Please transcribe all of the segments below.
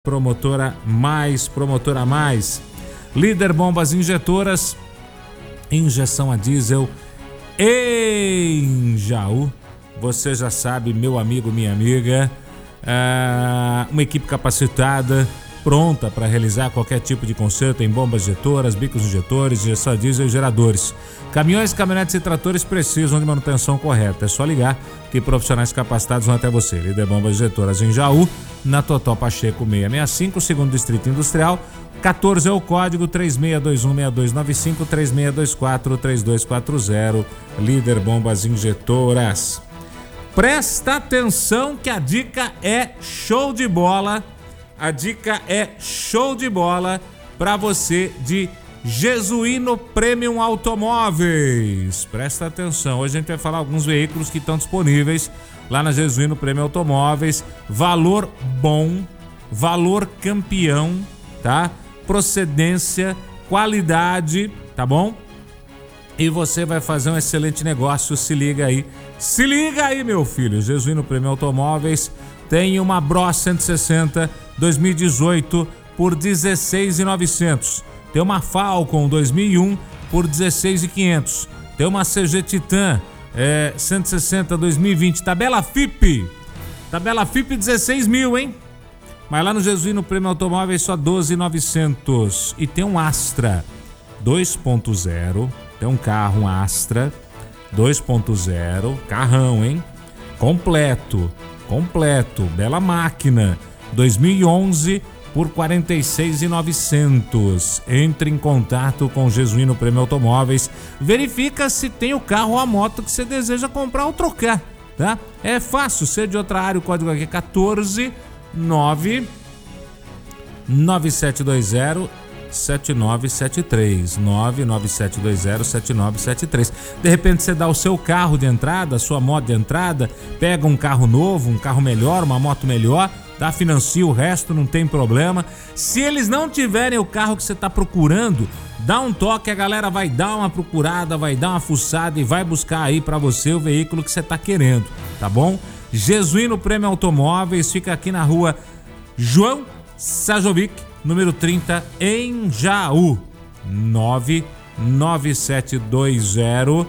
Promotora mais. Líder Bombas Injetoras, injeção a diesel em Jaú. Você já sabe, meu amigo, minha amiga, uma equipe capacitada, pronta para realizar qualquer tipo de conserto em bombas injetoras, bicos injetores, injeção a diesel e geradores. Caminhões, caminhonetes e tratores precisam de manutenção correta. É só ligar que profissionais capacitados vão até você. Líder Bombas Injetoras em Jaú, na Totó Pacheco 665, segundo Distrito Industrial. 14 é o código, 3621-6295, 3624-3240. Líder Bombas Injetoras. Presta atenção que a dica é show de bola. A dica é show de bola para você de Jesuíno Premium Automóveis. Presta atenção, hoje a gente vai falar alguns veículos que estão disponíveis lá na Jesuíno Premium Automóveis. Valor bom, valor campeão, tá? Procedência, qualidade, tá bom? E você vai fazer um excelente negócio, se liga aí. Se liga aí, meu filho. Jesuíno Premium Automóveis tem uma Bros 160 2018 por R$16.900. Tem uma Falcon 2001 por R$16.500. Tem uma CG Titan 160 2020. Tabela FIP 16 mil, hein? Mas lá no Jesuíno Premium Automóveis só R$12.900. E tem um Astra 2.0. Tem um carro, um Astra 2.0. Carrão, hein? Completo. Bela máquina. 2011 por R$46.900. Entre em contato com o Jesuíno Premium Automóveis. Verifica se tem o carro ou a moto que você deseja comprar ou trocar, tá? É fácil, ser de outra área, o código aqui é 14 9 9720 7973 99720 7973. De repente você dá o seu carro de entrada, a sua moto de entrada, pega um carro novo, um carro melhor, uma moto melhor, tá? Financia o resto, não tem problema. Se eles não tiverem o carro que você tá procurando, dá um toque, a galera vai dar uma procurada, vai dar uma fuçada e vai buscar aí pra você o veículo que você tá querendo, tá bom? Jesuíno Premium Automóveis fica aqui na rua João Sajovic, número 30, em Jaú. 99720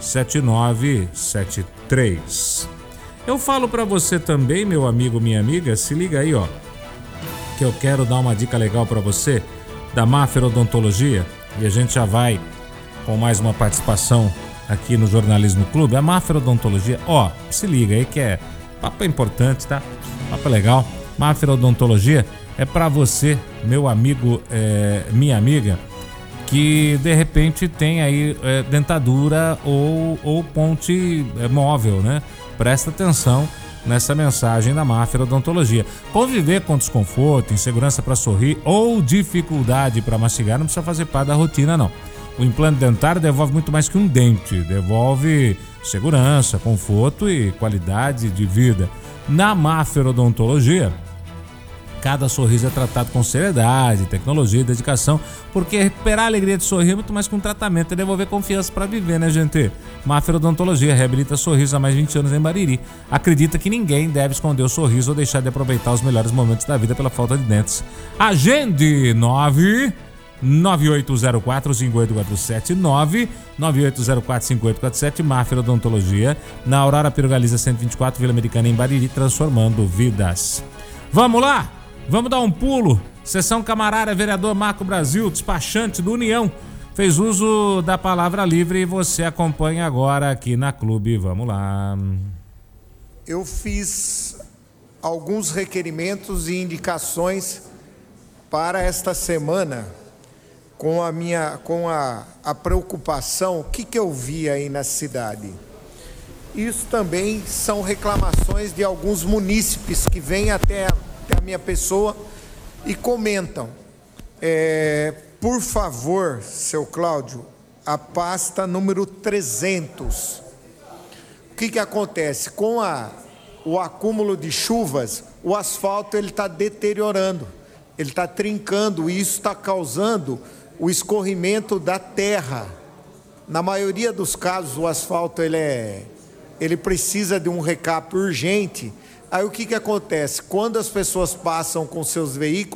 7973. Eu falo pra você também, meu amigo, minha amiga, se liga aí, ó, que eu quero dar uma dica legal pra você da Maffer Odontologia, e a gente já vai com mais uma participação aqui no Jornalismo Clube. A Maffer Odontologia, ó, se liga aí que é papo importante, tá? Papo legal. Maffer Odontologia é pra você, meu amigo, minha amiga, que de repente tem aí dentadura ou ponte móvel, né? Presta atenção nessa mensagem da Maffer Odontologia. Conviver com desconforto, insegurança para sorrir ou dificuldade para mastigar não precisa fazer parte da rotina, não. O implante dentário devolve muito mais que um dente, devolve segurança, conforto e qualidade de vida. Na Maffer Odontologia, cada sorriso é tratado com seriedade, tecnologia e dedicação, porque recuperar a alegria de sorrir é muito mais que um tratamento, é devolver confiança para viver, né, gente? Maffer Odontologia reabilita sorriso há mais de 20 anos em Bariri. Acredita que ninguém deve esconder o sorriso ou deixar de aproveitar os melhores momentos da vida pela falta de dentes. Agende 9804-5847 99804-5847. Maffer Odontologia, na Aurora Pirugaliza 124, Vila Americana, em Bariri, transformando vidas. Vamos lá? Vamos dar um pulo. Sessão Camarária, vereador Marco Brasil, despachante do União, fez uso da palavra livre e você acompanha agora aqui na Clube. Vamos lá. Eu fiz alguns requerimentos e indicações para esta semana com a preocupação, o que eu vi aí na cidade. Isso também são reclamações de alguns munícipes que vêm até a minha pessoa e comentam. Por favor, seu Cláudio, a pasta número 300. O que acontece? Com o acúmulo de chuvas, o asfalto está deteriorando, ele está trincando, e isso está causando o escorrimento da terra. Na maioria dos casos, o asfalto ele precisa de um recap urgente, Aí o que acontece? Quando as pessoas passam com seus veículos,